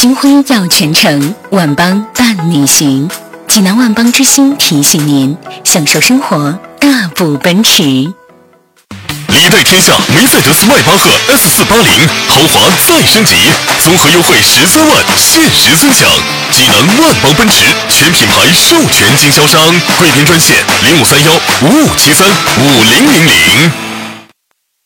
金辉耀全城，万邦伴你行。济南万邦之星提醒您，享受生活，大步奔驰。 礼待天下梅赛德斯迈巴赫 S480 豪华再升级，综合优惠13万，限时尊享。济南万邦奔驰全品牌授权经销商，贵宾专线053155735000。